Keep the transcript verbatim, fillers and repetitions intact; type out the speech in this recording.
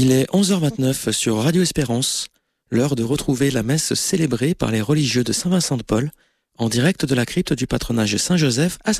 Il est onze heures vingt-neuf sur Radio Espérance, l'heure de retrouver la messe célébrée par les religieux de Saint-Vincent de Paul en direct de la crypte du patronage Saint-Joseph à